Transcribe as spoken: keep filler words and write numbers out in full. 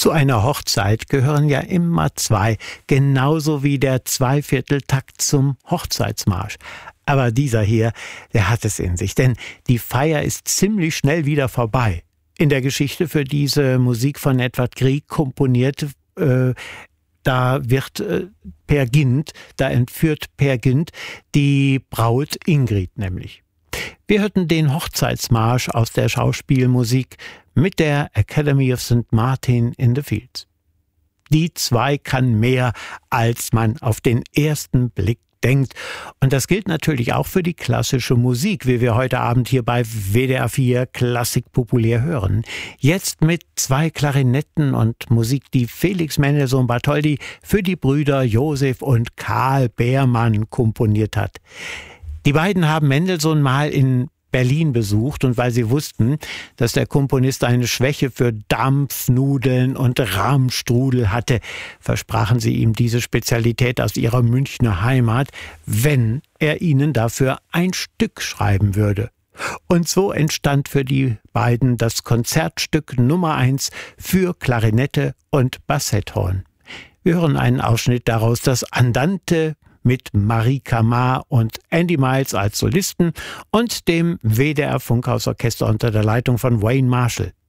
Zu einer Hochzeit gehören ja immer zwei, genauso wie der Zweivierteltakt zum Hochzeitsmarsch. Aber dieser hier, der hat es in sich, denn die Feier ist ziemlich schnell wieder vorbei. In der Geschichte für diese Musik von Edvard Grieg komponiert, äh, da wird äh, Per Gynt, da entführt Per Gynt die Braut Ingrid nämlich. Wir hörten den Hochzeitsmarsch aus der Schauspielmusik mit der Academy of Saint Martin in the Fields. Die zwei kann mehr, als man auf den ersten Blick denkt. Und das gilt natürlich auch für die klassische Musik, wie wir heute Abend hier bei W D R vier Klassik populär hören. Jetzt mit zwei Klarinetten und Musik, die Felix Mendelssohn Bartholdy für die Brüder Josef und Karl Beermann komponiert hat. Die beiden haben Mendelssohn mal in Berlin besucht und weil sie wussten, dass der Komponist eine Schwäche für Dampfnudeln und Rahmstrudel hatte, versprachen sie ihm diese Spezialität aus ihrer Münchner Heimat, wenn er ihnen dafür ein Stück schreiben würde. Und so entstand für die beiden das Konzertstück Nummer eins für Klarinette und Bassetthorn. Wir hören einen Ausschnitt daraus, das Andante mit Marie Kamar und Andy Miles als Solisten und dem W D R Funkhausorchester unter der Leitung von Wayne Marshall.